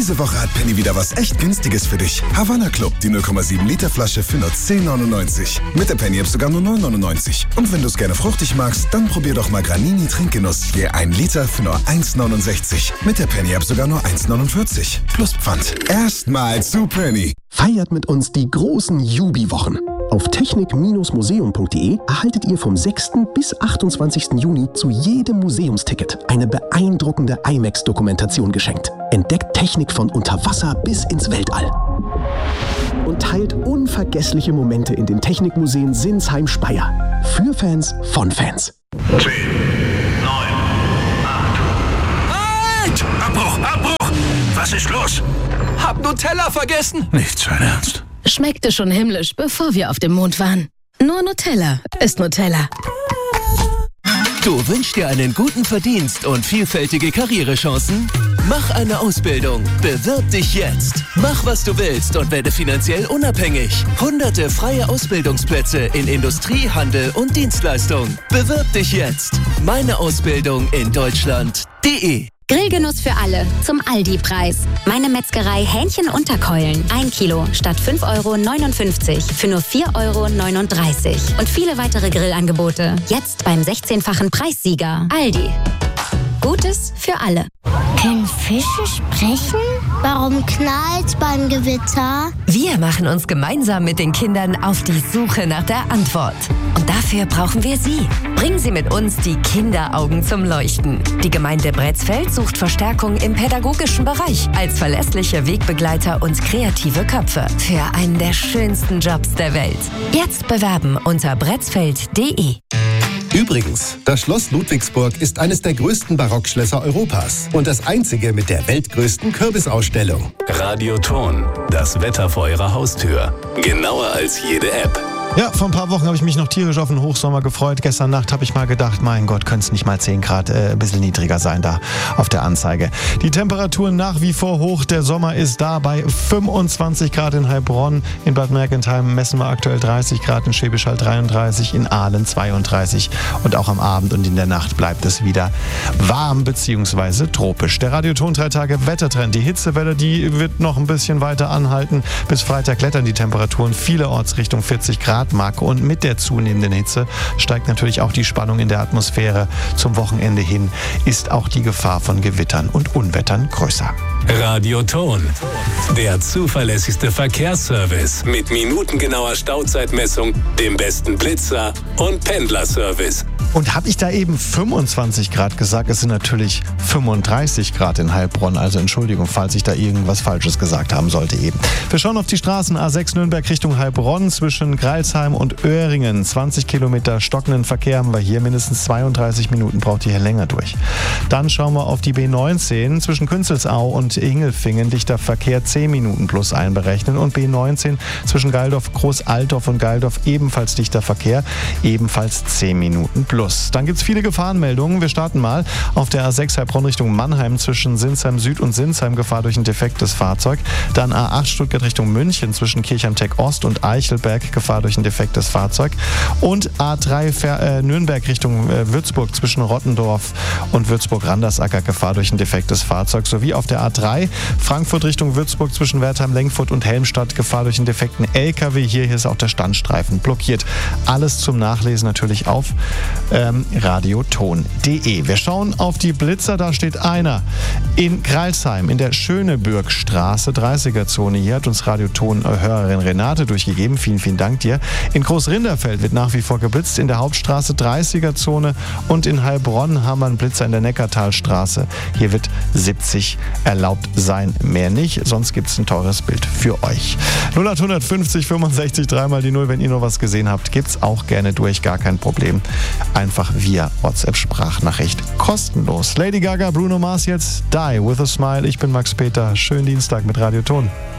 Diese Woche hat Penny wieder was echt Günstiges für dich. Havanna Club, die 0,7 Liter Flasche für nur 10,99. Mit der Penny-App sogar nur 9,99. Und wenn du es gerne fruchtig magst, dann probier doch mal Granini Trinkgenuss. Je 1 Liter für nur 1,69. Mit der Penny-App sogar nur 1,49. Plus Pfand. Erstmal zu Penny. Feiert mit uns die großen Jubi-Wochen. Auf technik-museum.de erhaltet ihr vom 6. bis 28. Juni zu jedem Museumsticket eine beeindruckende IMAX-Dokumentation geschenkt. Entdeckt Technik von unter Wasser bis ins Weltall. Und teilt unvergessliche Momente in den Technikmuseen Sinsheim-Speyer. Für Fans von Fans. 10, 9, 8. Halt! Abbruch! Was ist los? Hab Nutella vergessen. Nicht sein Ernst. Schmeckte schon himmlisch, bevor wir auf dem Mond waren. Nur Nutella ist Nutella. Du wünschst dir einen guten Verdienst und vielfältige Karrierechancen? Mach eine Ausbildung. Bewirb dich jetzt. Mach, was du willst und werde finanziell unabhängig. Hunderte freie Ausbildungsplätze in Industrie, Handel und Dienstleistung. Bewirb dich jetzt. Meine Ausbildung in Deutschland.de. Grillgenuss für alle zum Aldi-Preis. Meine Metzgerei Hähnchen-Unterkeulen. 1 Kilo statt 5,59 € für nur 4,39 €. Und viele weitere Grillangebote. Jetzt beim 16-fachen Preissieger. Aldi. Gutes für alle. Können Fische sprechen? Warum knallt's beim Gewitter? Wir machen uns gemeinsam mit den Kindern auf die Suche nach der Antwort. Und dafür brauchen wir Sie. Bringen Sie mit uns die Kinderaugen zum Leuchten. Die Gemeinde Bretzfeld sucht Verstärkung im pädagogischen Bereich als verlässliche Wegbegleiter und kreative Köpfe für einen der schönsten Jobs der Welt. Jetzt bewerben unter bretzfeld.de. Übrigens, das Schloss Ludwigsburg ist eines der größten Barockschlösser Europas und das einzige mit der weltgrößten Kürbisausstellung. Radioton, das Wetter vor Ihrer Haustür. Genauer als jede App. Ja, vor ein paar Wochen habe ich mich noch tierisch auf den Hochsommer gefreut. Gestern Nacht habe ich mal gedacht, mein Gott, könnte es nicht mal 10 Grad ein bisschen niedriger sein da auf der Anzeige. Die Temperaturen nach wie vor hoch. Der Sommer ist da bei 25 Grad in Heilbronn. In Bad Mergentheim messen wir aktuell 30 Grad, in Schwäbisch Hall 33, in Aalen 32. Und auch am Abend und in der Nacht bleibt es wieder warm bzw. tropisch. Der Radioton 3 Tage Wettertrend. Die Hitzewelle, die wird noch ein bisschen weiter anhalten. Bis Freitag klettern die Temperaturen vielerorts Richtung 40 Grad. Marke und mit der zunehmenden Hitze steigt natürlich auch die Spannung in der Atmosphäre. Zum Wochenende hin ist auch die Gefahr von Gewittern und Unwettern größer. Radioton, der zuverlässigste Verkehrsservice mit minutengenauer Stauzeitmessung, dem besten Blitzer und Pendlerservice. Und habe ich da eben 25 Grad gesagt? Es sind natürlich 35 Grad in Heilbronn. Also Entschuldigung, falls ich da irgendwas Falsches gesagt haben sollte eben. Wir schauen auf die Straßen. A6 Nürnberg Richtung Heilbronn zwischen Greilsheim und Öhringen. 20 Kilometer stockenden Verkehr haben wir hier. Mindestens 32 Minuten braucht ihr hier länger durch. Dann schauen wir auf die B19 zwischen Künzelsau und Ingelfingen. Dichter Verkehr 10 Minuten plus einberechnen. Und B19 zwischen Geildorf, Großaltorf und Geildorf ebenfalls dichter Verkehr. Ebenfalls 10 Minuten plus. Dann gibt es viele Gefahrenmeldungen. Wir starten mal auf der A6 Heilbronn Richtung Mannheim zwischen Sinsheim Süd und Sinsheim, Gefahr durch ein defektes Fahrzeug. Dann A8 Stuttgart Richtung München zwischen Kirchheim-Tech Ost und Eichelberg, Gefahr durch ein defektes Fahrzeug. Und A3 Nürnberg Richtung Würzburg zwischen Rottendorf und Würzburg-Randersacker, Gefahr durch ein defektes Fahrzeug. Sowie auf der A3 Frankfurt Richtung Würzburg zwischen Wertheim-Lengfurt und Helmstadt, Gefahr durch einen defekten LKW. Hier ist auch der Standstreifen blockiert. Alles zum Nachlesen natürlich auf radioton.de. Wir schauen auf die Blitzer, da steht einer in Greilsheim in der Schönebürgstraße, 30er-Zone. Hier hat uns Radioton-Hörerin Renate durchgegeben. Vielen, vielen Dank dir. In Großrinderfeld wird nach wie vor geblitzt, in der Hauptstraße 30er-Zone und in Heilbronn haben wir einen Blitzer in der Neckartalstraße. Hier wird 70 erlaubt sein, mehr nicht, sonst gibt es ein teures Bild für euch. 0850 65 3 die 0, wenn ihr noch was gesehen habt, gibt's auch gerne durch, gar kein Problem. Einfach via WhatsApp-Sprachnachricht kostenlos. Lady Gaga, Bruno Mars jetzt, Die with a Smile. Ich bin Max Peter. Schönen Dienstag mit Radioton.